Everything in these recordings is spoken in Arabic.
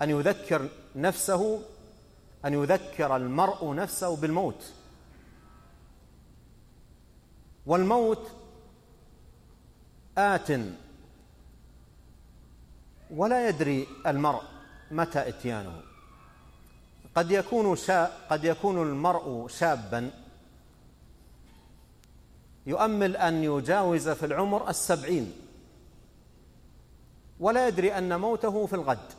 أن يذكر المرء نفسه بالموت. والموت آت ولا يدري المرء متى إتيانه. قد يكون المرء شابا يؤمل أن يجاوز في العمر 70 ولا يدري أن موته في الغد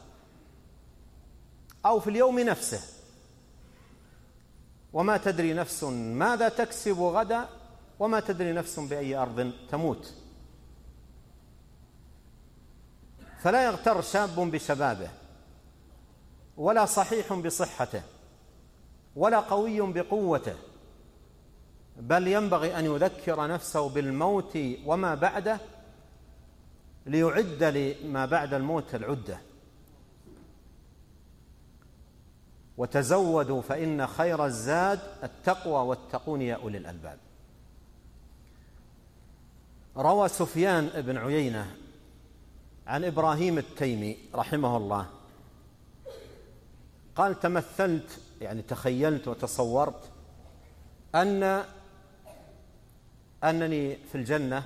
أو في اليوم نفسه، وما تدري نفس ماذا تكسب غدا، وما تدري نفس بأي أرض تموت. فلا يغتر شاب بشبابه، ولا صحيح بصحته، ولا قوي بقوته، بل ينبغي أن يذكر نفسه بالموت وما بعده ليعد لما بعد الموت العدة. وتزودوا فإن خير الزاد التقوى واتقون يا أولي الألباب. روى سفيان بن عيينة عن إبراهيم التيمي رحمه الله قال: تمثلت، يعني تخيلت وتصورت أنني في الجنة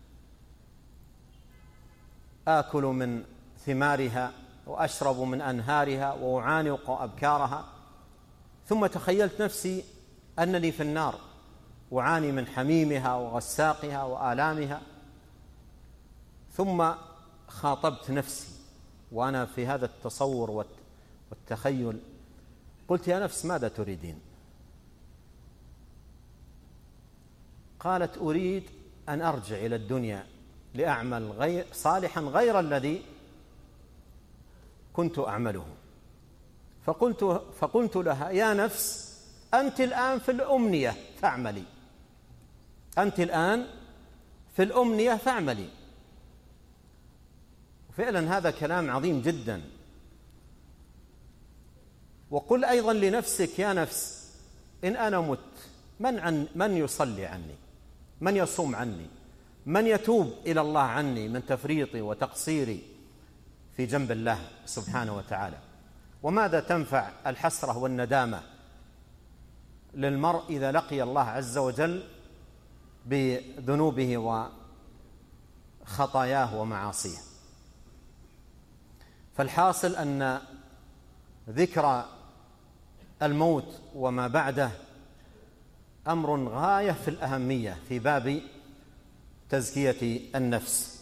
آكل من ثمارها وأشرب من أنهارها وأعانق أبكارها، ثم تخيلت نفسي أنني في النار أعاني من حميمها وغساقها وآلامها، ثم خاطبت نفسي وأنا في هذا التصور والتخيل، قلت: يا نفس ماذا تريدين؟ قالت: أريد أن أرجع إلى الدنيا لأعمل صالحا غير الذي كنت أعمله. فقلت لها: يا نفس أنت الآن في الأمنية فاعملي، أنت الآن في الأمنية فاعملي. وفعلا هذا كلام عظيم جدا. وقل أيضا لنفسك: يا نفس إن أنا مت من يصلي عني، من يصوم عني، من يتوب إلى الله عني من تفريطي وتقصيري في جنب الله سبحانه وتعالى؟ وماذا تنفع الحسرة والندامة للمرء إذا لقي الله عز وجل بذنوبه وخطاياه ومعاصيه؟ فالحاصل أن ذكر الموت وما بعده أمر غاية في الأهمية في باب تزكية النفس.